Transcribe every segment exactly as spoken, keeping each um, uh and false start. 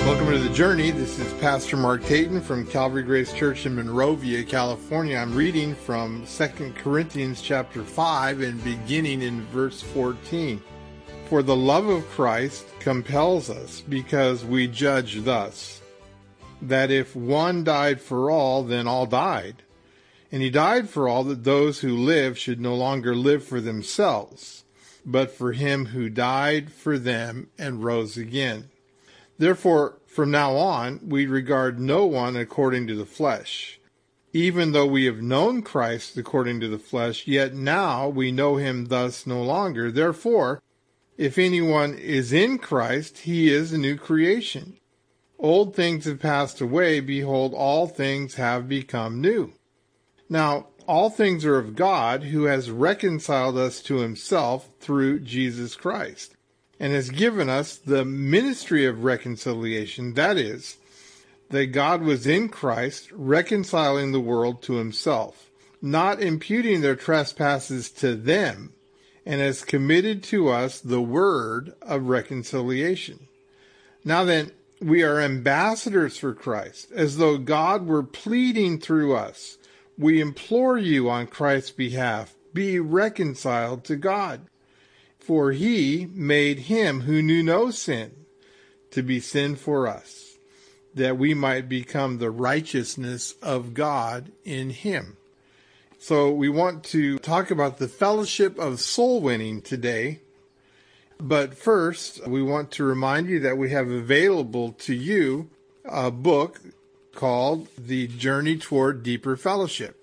Welcome to The Journey. This is Pastor Mark Tayton from Calvary Grace Church in Monrovia, California. I'm reading from Second Corinthians chapter five and beginning in verse fourteen. For the love of Christ compels us, because we judge thus, that if one died for all, then all died. And he died for all, that those who live should no longer live for themselves, but for him who died for them and rose again. Therefore, from now on, we regard no one according to the flesh. Even though we have known Christ according to the flesh, yet now we know him thus no longer. Therefore, if anyone is in Christ, he is a new creation. Old things have passed away. Behold, all things have become new. Now, all things are of God, who has reconciled us to himself through Jesus Christ, and has given us the ministry of reconciliation. That is, that God was in Christ, reconciling the world to himself, not imputing their trespasses to them, and has committed to us the word of reconciliation. Now then, we are ambassadors for Christ, as though God were pleading through us. We implore you on Christ's behalf, be reconciled to God. For he made him who knew no sin to be sin for us, that we might become the righteousness of God in him. So we want to talk about the fellowship of soul winning today. But first, we want to remind you that we have available to you a book called The Journey Toward Deeper Fellowship.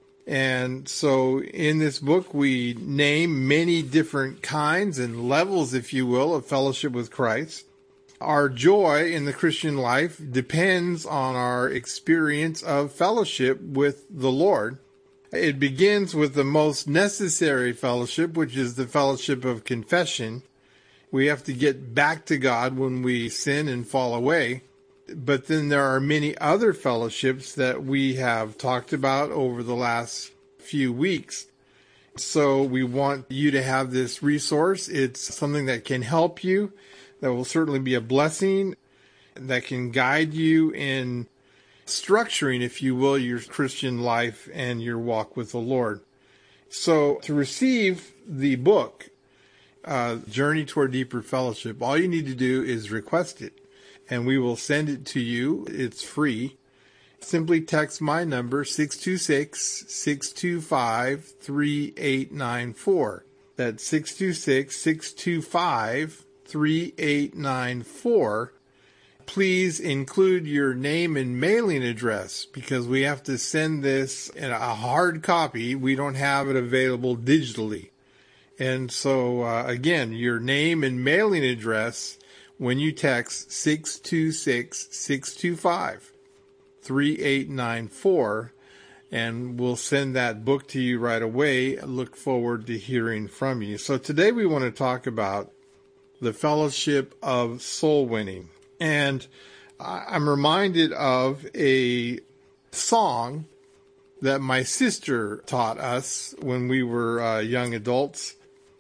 And so in this book, we name many different kinds and levels, if you will, of fellowship with Christ. Our joy in the Christian life depends on our experience of fellowship with the Lord. It begins with the most necessary fellowship, which is the fellowship of confession. We have to get back to God when we sin and fall away. But then there are many other fellowships that we have talked about over the last few weeks. So we want you to have this resource. It's something that can help you, that will certainly be a blessing, that can guide you in structuring, if you will, your Christian life and your walk with the Lord. So to receive the book, uh, Journey Toward Deeper Fellowship, all you need to do is request it, and we will send it to you. It's free. Simply text my number, six two six, six two five, three eight nine four. That's six two six, six two five, three eight nine four. Please include your name and mailing address, because we have to send this in a hard copy. We don't have it available digitally. And so, uh, again, your name and mailing address when you text six two six, six two five, three eight nine four, and we'll send that book to you right away. I look forward to hearing from you. So today we want to talk about the fellowship of soul winning. And I'm reminded of a song that my sister taught us when we were uh, young adults.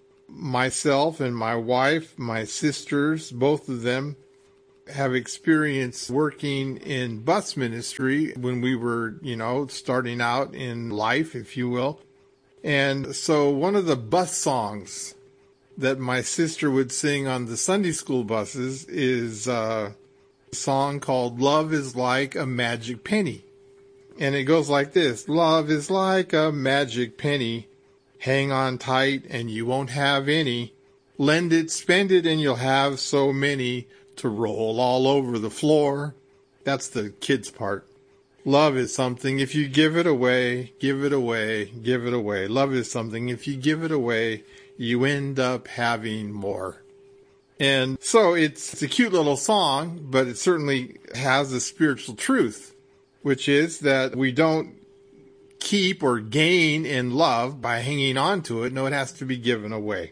Myself and my wife, my sisters, both of them have experience working in bus ministry when we were, you know, starting out in life, if you will. And so one of the bus songs that my sister would sing on the Sunday school buses is uh, a song called Love is Like a Magic Penny. And it goes like this: love is like a magic penny. Hang on tight and you won't have any. Lend it, spend it, and you'll have so many to roll all over the floor. That's the kids' part. Love is something, if you give it away, give it away, give it away. Love is something, if you give it away, you end up having more. And so it's, it's a cute little song, but it certainly has a spiritual truth, which is that we don't keep or gain in love by hanging on to it. No, it has to be given away.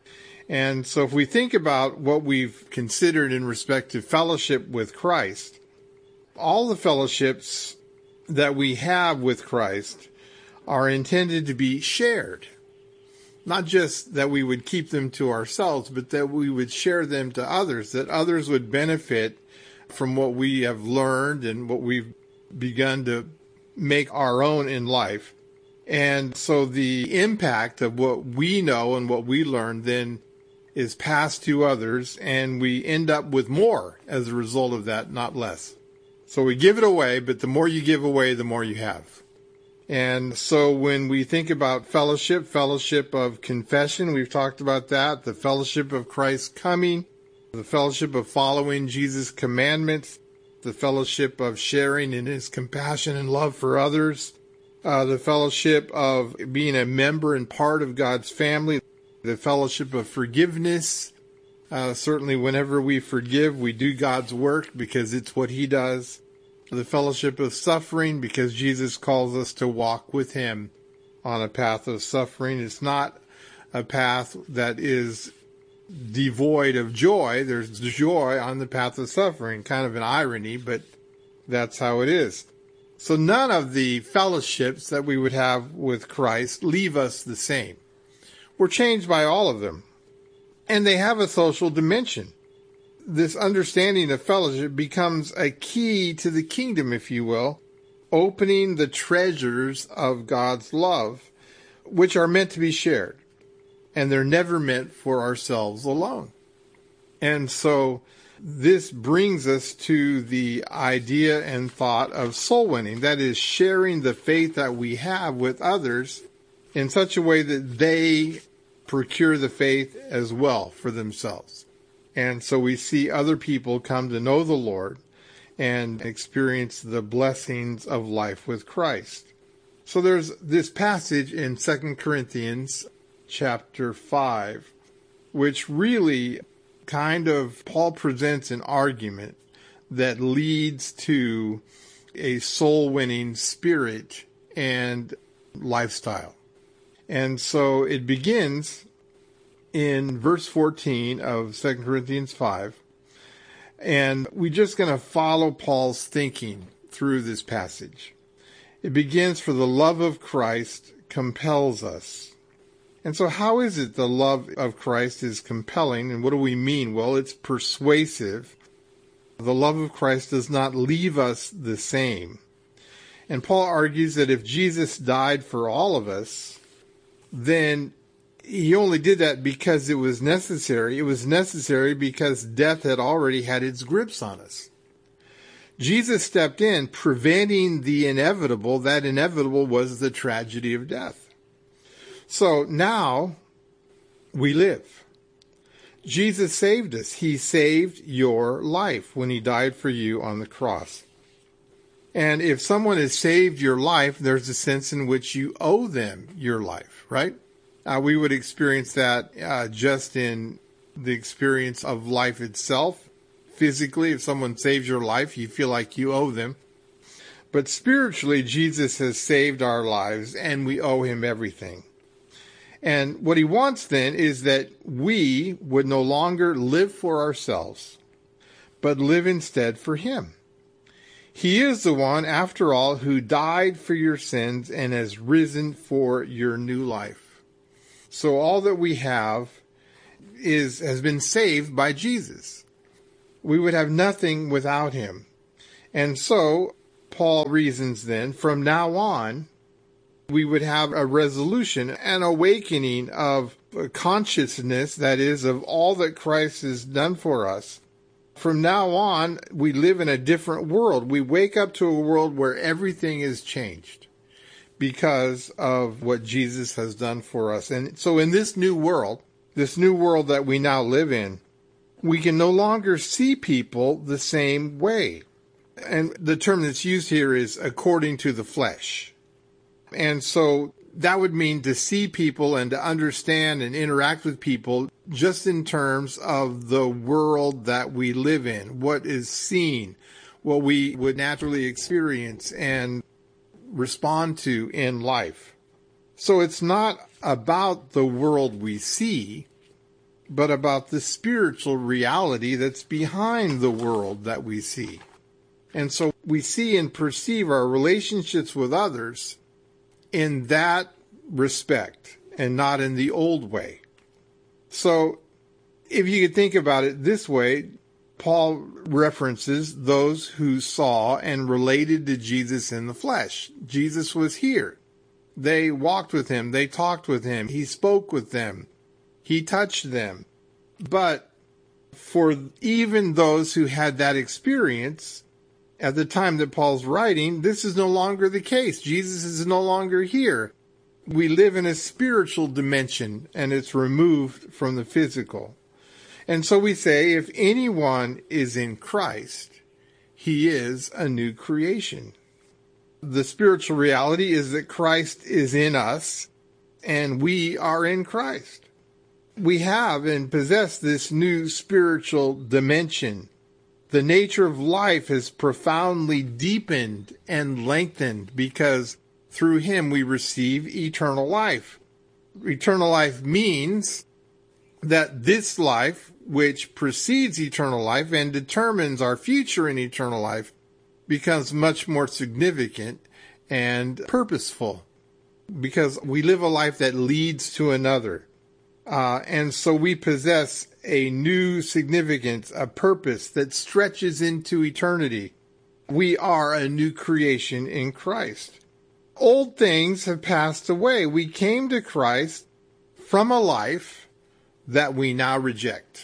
And so if we think about what we've considered in respect to fellowship with Christ, all the fellowships that we have with Christ are intended to be shared. Not just that we would keep them to ourselves, but that we would share them to others, that others would benefit from what we have learned and what we've begun to make our own in life. And so the impact of what we know and what we learn then is passed to others, and we end up with more as a result of that, not less. So we give it away, but the more you give away, the more you have. And so when we think about fellowship, fellowship of confession, we've talked about that, the fellowship of Christ's coming, the fellowship of following Jesus' commandments, the fellowship of sharing in his compassion and love for others, uh, the fellowship of being a member and part of God's family, the fellowship of forgiveness. Uh, certainly whenever we forgive, we do God's work because it's what he does. The fellowship of suffering, because Jesus calls us to walk with him on a path of suffering. It's not a path that is devoid of joy. There's joy on the path of suffering, kind of an irony, but that's how it is. So none of the fellowships that we would have with Christ leave us the same. We're changed by all of them. And they have a social dimension. This understanding of fellowship becomes a key to the kingdom, if you will, opening the treasures of God's love, which are meant to be shared. And they're never meant for ourselves alone. And so this brings us to the idea and thought of soul winning. That is, sharing the faith that we have with others in such a way that they procure the faith as well for themselves. And so we see other people come to know the Lord and experience the blessings of life with Christ. So there's this passage in Second Corinthians chapter five, which really kind of, Paul presents an argument that leads to a soul-winning spirit and lifestyle. And so it begins in verse fourteen of Second Corinthians five. And we're just going to follow Paul's thinking through this passage. It begins, "For the love of Christ compels us." And so how is it the love of Christ is compelling? And what do we mean? Well, it's persuasive. The love of Christ does not leave us the same. And Paul argues that if Jesus died for all of us, then he only did that because it was necessary. It was necessary because death had already had its grips on us. Jesus stepped in, preventing the inevitable. That inevitable was the tragedy of death. So now we live. Jesus saved us. He saved your life when he died for you on the cross. And if someone has saved your life, there's a sense in which you owe them your life, right? Uh, we would experience that uh, just in the experience of life itself. Physically, if someone saves your life, you feel like you owe them. But spiritually, Jesus has saved our lives, and we owe him everything. And what he wants then is that we would no longer live for ourselves, but live instead for him. He is the one, after all, who died for your sins and has risen for your new life. So all that we have is has been saved by Jesus. We would have nothing without him. And so Paul reasons then, from now on, we would have a resolution, an awakening of consciousness, that is, of all that Christ has done for us. From now on, we live in a different world. We wake up to a world where everything is changed because of what Jesus has done for us. And so in this new world, this new world that we now live in, we can no longer see people the same way. And the term that's used here is according to the flesh. And so that would mean to see people and to understand and interact with people just in terms of the world that we live in, what is seen, what we would naturally experience and respond to in life. So it's not about the world we see, but about the spiritual reality that's behind the world that we see. And so we see and perceive our relationships with others in that respect and not in the old way. So if you could think about it this way, Paul references those who saw and related to Jesus in the flesh. Jesus was here. They walked with him. They talked with him. He spoke with them. He touched them. But for even those who had that experience, at the time that Paul's writing, this is no longer the case. Jesus is no longer here. We live in a spiritual dimension, and it's removed from the physical. And so we say, if anyone is in Christ, he is a new creation. The spiritual reality is that Christ is in us, and we are in Christ. We have and possess this new spiritual dimension. The nature of life has profoundly deepened and lengthened because through him we receive eternal life. Eternal life means that this life, which precedes eternal life and determines our future in eternal life, becomes much more significant and purposeful because we live a life that leads to another. Uh, and so we possess a new significance, a purpose that stretches into eternity. We are a new creation in Christ. Old things have passed away. We came to Christ from a life that we now reject.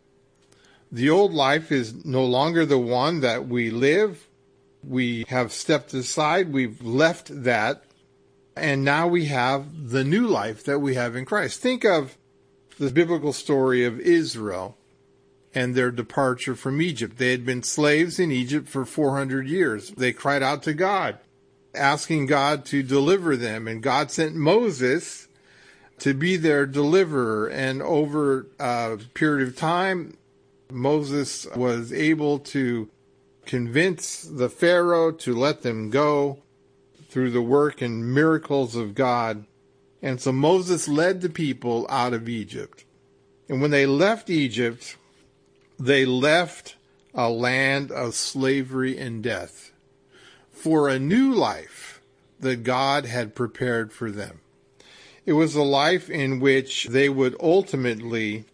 The old life is no longer the one that we live. We have stepped aside. We've left that. And now we have the new life that we have in Christ. Think of the biblical story of Israel and their departure from Egypt. They had been slaves in Egypt for four hundred years. They cried out to God, asking God to deliver them. And God sent Moses to be their deliverer. And over a period of time, Moses was able to convince the Pharaoh to let them go through the work and miracles of God. And so Moses led the people out of Egypt. And when they left Egypt, they left a land of slavery and death for a new life that God had prepared for them. It was a life in which they would ultimately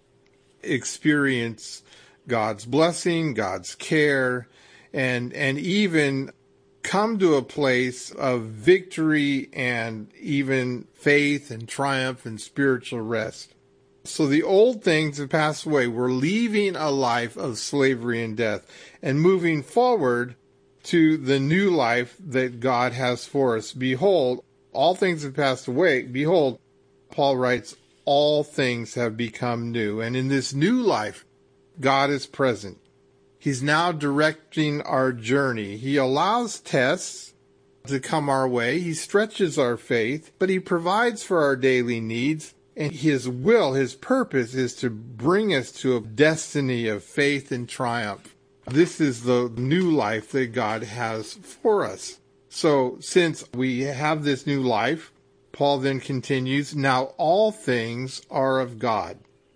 experience God's blessing, God's care, and, and even come to a place of victory and even faith and triumph and spiritual rest. So the old things have passed away. We're leaving a life of slavery and death and moving forward to the new life that God has for us. Behold, all things have passed away. Behold, Paul writes, all things have become new. And in this new life, God is present. He's now directing our journey. He allows tests to come our way. He stretches our faith, but he provides for our daily needs. And his will, his purpose is to bring us to a destiny of faith and triumph. This is the new life that God has for us. So since we have this new life, Paul then continues, now all things are of God.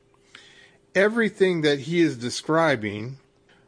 Everything that he is describing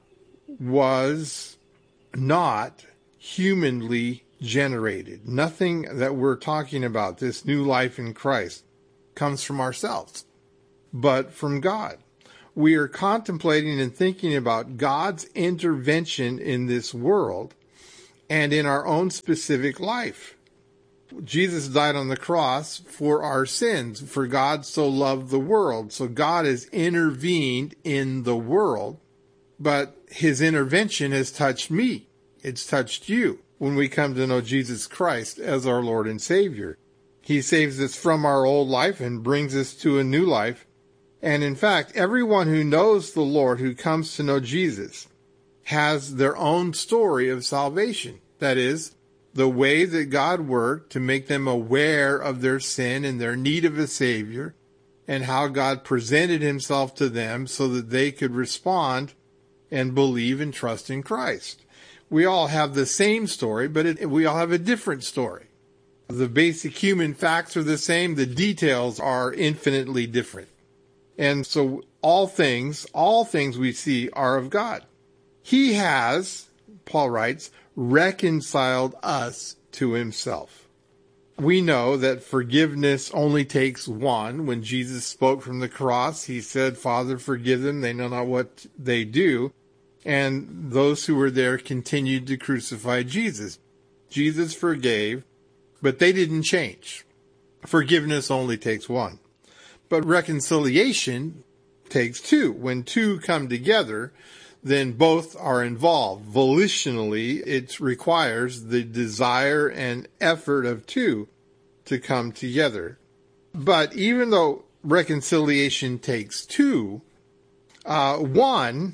was not humanly generated. Nothing that we're talking about, this new life in Christ, comes from ourselves, but from God. We are contemplating and thinking about God's intervention in this world and in our own specific life. Jesus died on the cross for our sins, for God so loved the world. So God has intervened in the world, but his intervention has touched me. It's touched you when we come to know Jesus Christ as our Lord and Savior. He saves us from our old life and brings us to a new life. And in fact, everyone who knows the Lord, who comes to know Jesus, has their own story of salvation. That is, the way that God worked to make them aware of their sin and their need of a Savior, and how God presented himself to them so that they could respond and believe and trust in Christ. We all have the same story, but it, we all have a different story. The basic human facts are the same. The details are infinitely different. And so all things, all things we see are of God. He has, Paul writes, reconciled us to himself. We know that forgiveness only takes one. When Jesus spoke from the cross, he said, Father, forgive them. They know not what they do. And those who were there continued to crucify Jesus. Jesus forgave, but they didn't change. Forgiveness only takes one. But reconciliation takes two. When two come together, then both are involved. Volitionally, it requires the desire and effort of two to come together. But even though reconciliation takes two, uh, one,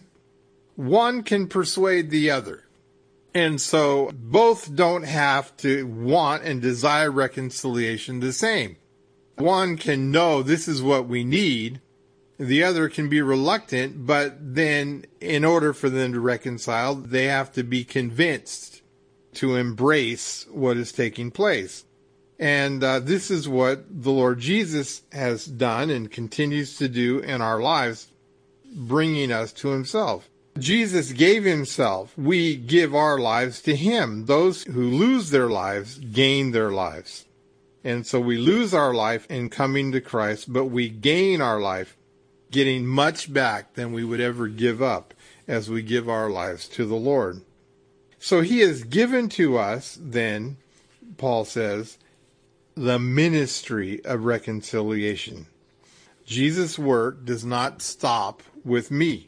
one can persuade the other. And so both don't have to want and desire reconciliation the same. One can know this is what we need. The other can be reluctant, but then in order for them to reconcile, they have to be convinced to embrace what is taking place. And uh, this is what the Lord Jesus has done and continues to do in our lives, bringing us to himself. Jesus gave himself. We give our lives to him. Those who lose their lives gain their lives. And so we lose our life in coming to Christ, but we gain our life getting much back than we would ever give up as we give our lives to the Lord. So he has given to us, then, Paul says, the ministry of reconciliation. Jesus' work does not stop with me.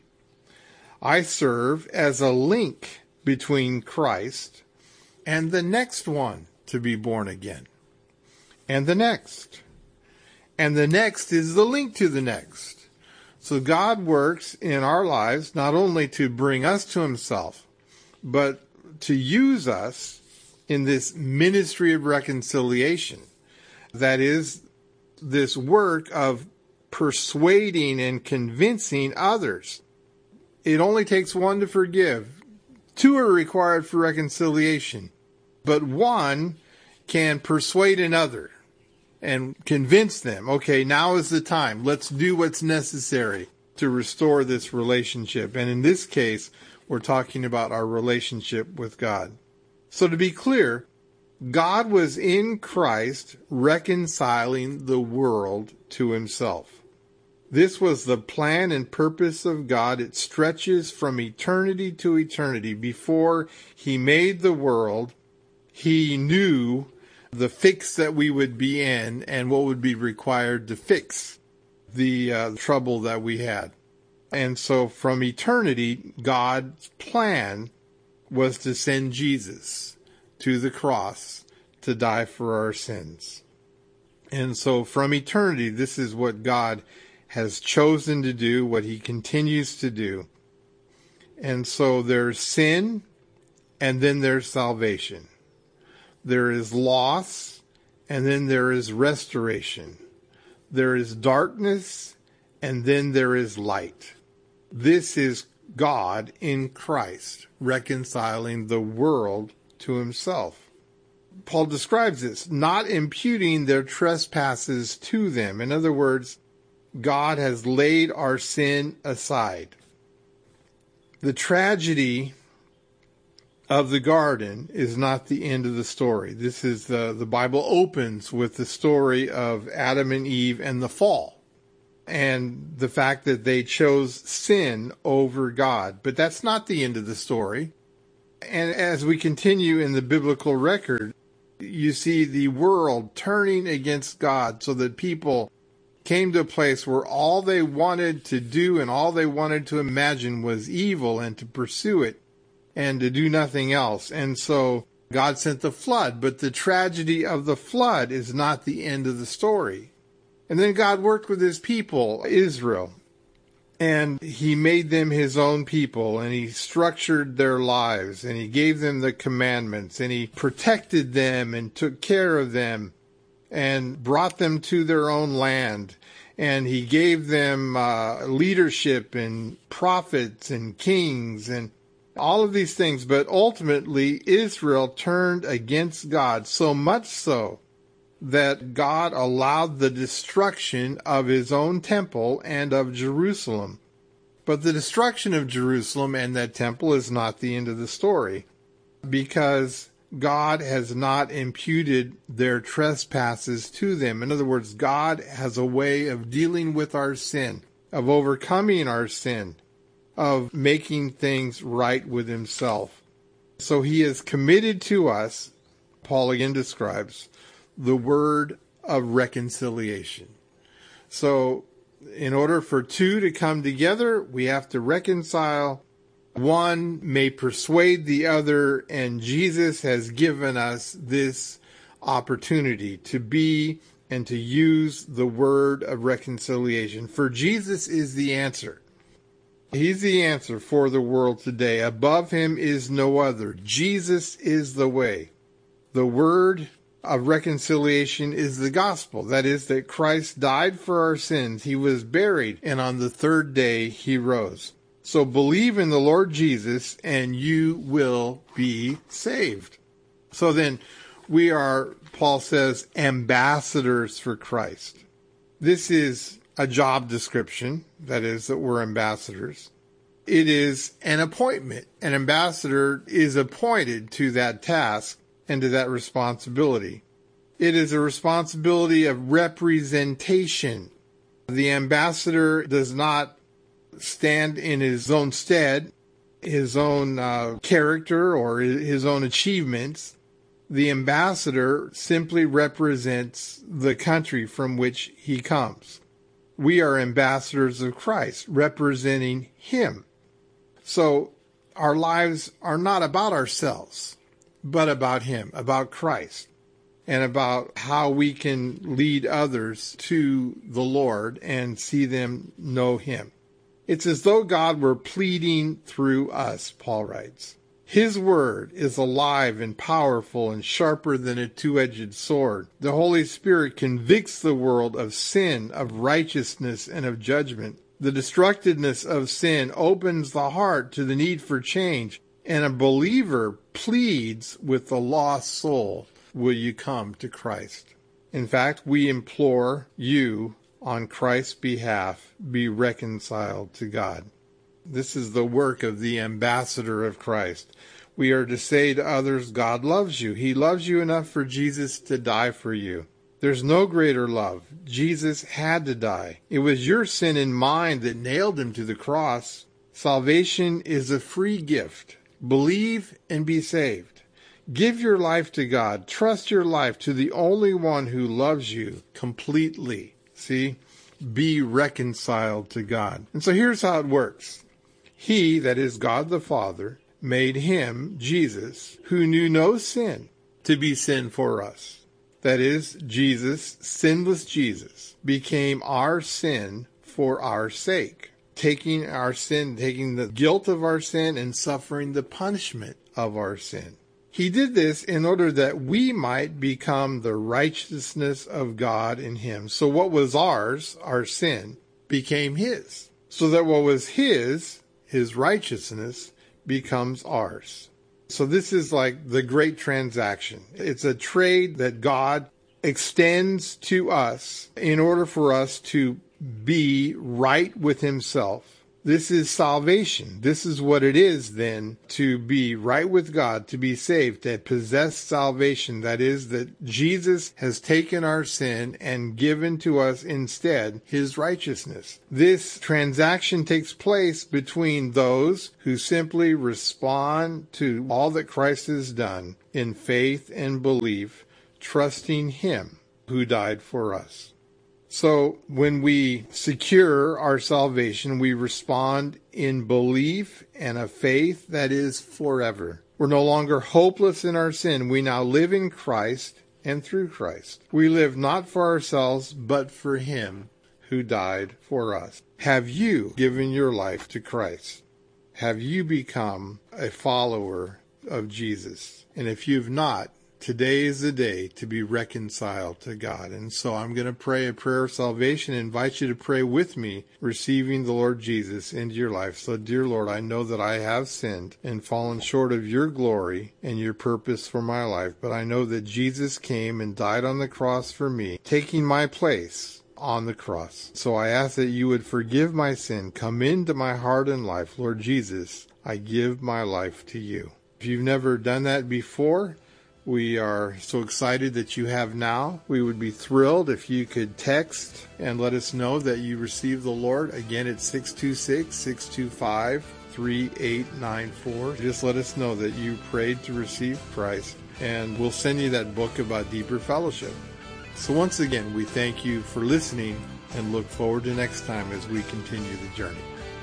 I serve as a link between Christ and the next one to be born again. And the next. And the next is the link to the next. So God works in our lives not only to bring us to himself, but to use us in this ministry of reconciliation. That is, this work of persuading and convincing others. It only takes one to forgive. Two are required for reconciliation, but one can persuade another and convince them, okay, now is the time. Let's do what's necessary to restore this relationship. And in this case, we're talking about our relationship with God. So to be clear, God was in Christ reconciling the world to himself. This was the plan and purpose of God. It stretches from eternity to eternity. Before he made the world, he knew the fix that we would be in and what would be required to fix the uh, trouble that we had. And so from eternity, God's plan was to send Jesus to the cross to die for our sins. And so from eternity, this is what God has chosen to do, what he continues to do. And so there's sin, and then there's salvation. There is loss, and then there is restoration. There is darkness, and then there is light. This is God in Christ, reconciling the world to himself. Paul describes this, not imputing their trespasses to them. In other words, God has laid our sin aside. The tragedy of the garden is not the end of the story. This is the, the Bible opens with the story of Adam and Eve and the fall, and the fact that they chose sin over God. But that's not the end of the story. And as we continue in the biblical record, you see the world turning against God so that people came to a place where all they wanted to do and all they wanted to imagine was evil and to pursue it and to do nothing else. And so God sent the flood, but the tragedy of the flood is not the end of the story. And then God worked with his people, Israel, and he made them his own people, and he structured their lives, and he gave them the commandments, and he protected them and took care of them and brought them to their own land. And he gave them uh, leadership and prophets and kings and all of these things. But ultimately, Israel turned against God, so much so that God allowed the destruction of his own temple and of Jerusalem. But the destruction of Jerusalem and that temple is not the end of the story, because God has not imputed their trespasses to them. In other words, God has a way of dealing with our sin, of overcoming our sin. of making things right with himself. So he has committed to us, Paul again describes, the word of reconciliation. So in order for two to come together, we have to reconcile. One may persuade the other, and Jesus has given us this opportunity to be and to use the word of reconciliation. For Jesus is the answer. He's the answer for the world today. Above him is no other. Jesus is the way. The word of reconciliation is the gospel. That is, that Christ died for our sins. He was buried, and on the third day he rose. So believe in the Lord Jesus, and you will be saved. So then, we are, Paul says, ambassadors for Christ. This is a job description, that is, that we're ambassadors. It is an appointment. An ambassador is appointed to that task and to that responsibility. It is a responsibility of representation. The ambassador does not stand in his own stead, his own uh, character, or his own achievements. The ambassador simply represents the country from which he comes. We are ambassadors of Christ, representing him. So our lives are not about ourselves, but about him, about Christ, and about how we can lead others to the Lord and see them know him. It's as though God were pleading through us, Paul writes. His word is alive and powerful and sharper than a two-edged sword. The Holy Spirit convicts the world of sin, of righteousness, and of judgment. The destructiveness of sin opens the heart to the need for change, and a believer pleads with the lost soul, will you come to Christ? In fact, we implore you, on Christ's behalf, be reconciled to God. This is the work of the ambassador of Christ. We are to say to others, God loves you. He loves you enough for Jesus to die for you. There's no greater love. Jesus had to die. It was your sin and mine that nailed him to the cross. Salvation is a free gift. Believe and be saved. Give your life to God. Trust your life to the only one who loves you completely. See? Be reconciled to God. And so here's how it works. He, that is God the Father, made him, Jesus, who knew no sin, to be sin for us. That is, Jesus, sinless Jesus, became our sin for our sake, taking our sin, taking the guilt of our sin and suffering the punishment of our sin. He did this in order that we might become the righteousness of God in him. So what was ours, our sin, became his. So that what was his, his righteousness, becomes ours. So this is like the great transaction. It's a trade that God extends to us in order for us to be right with himself. This is salvation. This is what it is then to be right with God, to be saved, to possess salvation. That is, that Jesus has taken our sin and given to us instead his righteousness. This transaction takes place between those who simply respond to all that Christ has done in faith and belief, trusting him who died for us. So when we secure our salvation, we respond in belief and a faith that is forever. We're no longer hopeless in our sin. We now live in Christ and through Christ. We live not for ourselves, but for him who died for us. Have you given your life to Christ? Have you become a follower of Jesus? And if you've not, today is the day to be reconciled to God. And so I'm going to pray a prayer of salvation and invite you to pray with me, receiving the Lord Jesus into your life. So, dear Lord, I know that I have sinned and fallen short of your glory and your purpose for my life. But I know that Jesus came and died on the cross for me, taking my place on the cross. So I ask that you would forgive my sin, come into my heart and life. Lord Jesus, I give my life to you. If you've never done that before, we are so excited that you have now. We would be thrilled if you could text and let us know that you received the Lord. Again, it's six two six, six two five, three eight nine four. Just let us know that you prayed to receive Christ, and we'll send you that book about deeper fellowship. So once again, we thank you for listening and look forward to next time as we continue the journey.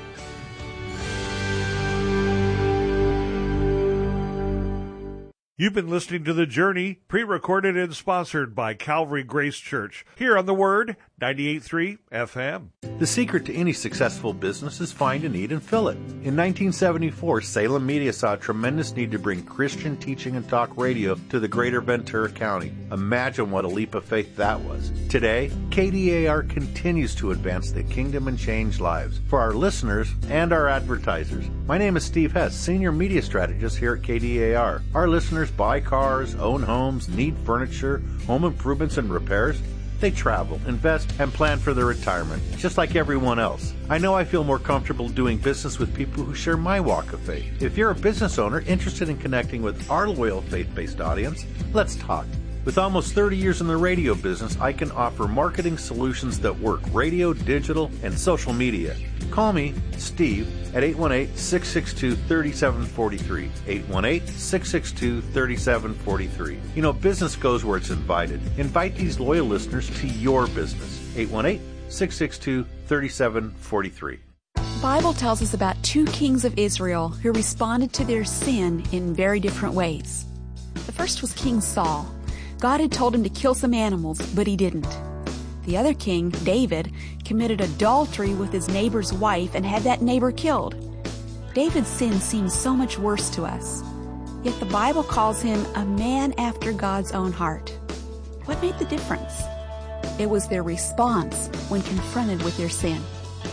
You've been listening to The Journey, pre-recorded and sponsored by Calvary Grace Church, here on The Word, ninety-eight point three F M. The secret to any successful business is find a need and fill it. In nineteen seventy-four, Salem Media saw a tremendous need to bring Christian teaching and talk radio to the greater Ventura County. Imagine what a leap of faith that was. Today, K D A R continues to advance the kingdom and change lives for our listeners and our advertisers. My name is Steve Hess, Senior Media Strategist here at K D A R. Our listeners buy cars, own homes, need furniture, home improvements and repairs. They travel, invest, and plan for their retirement, just like everyone else. I know I feel more comfortable doing business with people who share my walk of faith. If you're a business owner interested in connecting with our loyal faith-based audience, let's talk. With almost thirty years in the radio business, I can offer marketing solutions that work: radio, digital, and social media. Call me, Steve, at eight one eight, six six two, three seven four three. eight one eight, six six two, three seven four three. You know, business goes where it's invited. Invite these loyal listeners to your business. eight one eight, six six two, three seven four three. The Bible tells us about two kings of Israel who responded to their sin in very different ways. The first was King Saul. God had told him to kill some animals, but he didn't. The other king, David, committed adultery with his neighbor's wife and had that neighbor killed. David's sin seems so much worse to us, yet the Bible calls him a man after God's own heart. What made the difference? It was their response when confronted with their sin.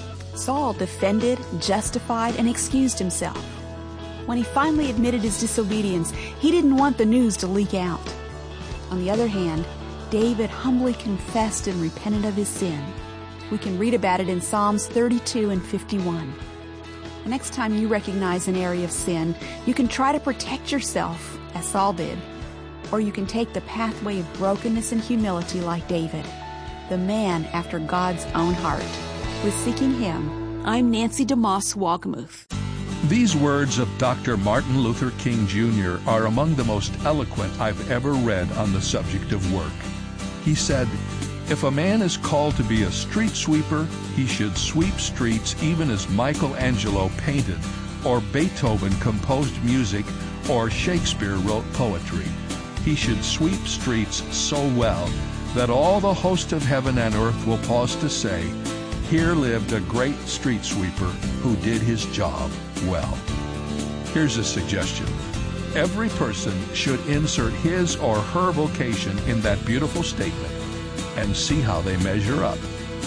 Saul defended, justified, and excused himself. When he finally admitted his disobedience, he didn't want the news to leak out. On the other hand, David humbly confessed and repented of his sin. We can read about it in Psalms thirty-two and fifty-one. The next time you recognize an area of sin, you can try to protect yourself, as Saul did. Or you can take the pathway of brokenness and humility like David, the man after God's own heart. With Seeking Him, I'm Nancy DeMoss Walgemuth. These words of Doctor Martin Luther King Junior are among the most eloquent I've ever read on the subject of work. He said, "If a man is called to be a street sweeper, he should sweep streets even as Michelangelo painted, or Beethoven composed music, or Shakespeare wrote poetry. He should sweep streets so well that all the host of heaven and earth will pause to say, 'Here lived a great street sweeper who did his job well.'" Here's a suggestion. Every person should insert his or her vocation in that beautiful statement and see how they measure up.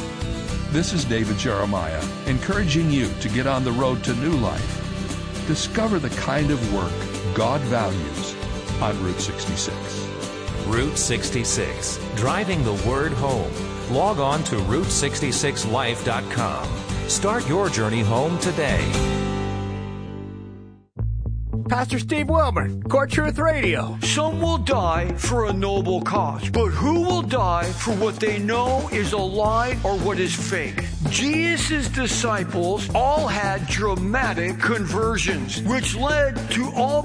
This is David Jeremiah, encouraging you to get on the road to new life. Discover the kind of work God values on Route sixty-six. Route sixty-six, driving the word home. Log on to route sixty-six life dot com. Start your journey home today. Pastor Steve Wilmer, Core Truth Radio. Some will die for a noble cause, but who will die for what they know is a lie or what is fake? Jesus' disciples all had dramatic conversions, which led to all